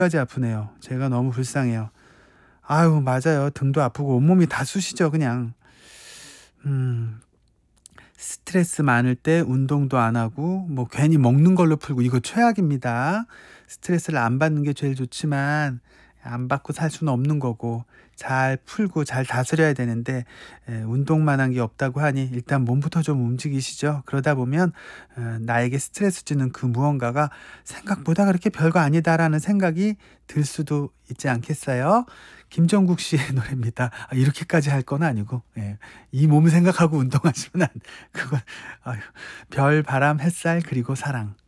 까지 아프네요. 제가 너무 불쌍해요. 아유 맞아요. 등도 아프고 온몸이 다 쑤시죠 그냥. 음. 스트레스 많을 때 운동도 안 하고 뭐 괜히 먹는 걸로 풀고 이거 최악입니다. 스트레스를 안 받는 게 제일 좋지만 안 받고 살 수는 없는 거고 잘 풀고 잘 다스려야 되는데 운동만 한 게 없다고 하니 일단 몸부터 좀 움직이시죠. 그러다 보면 나에게 스트레스 주는 그 무언가가 '생각보다 그렇게 별거 아니다.'라는 생각이 들 수도 있지 않겠어요? 김종국 씨의 노래입니다. 이렇게까지 할 건 아니고 예. 이 몸을 생각하고 운동하시면 안 그건 아유 별, 바람, 햇살 그리고 사랑.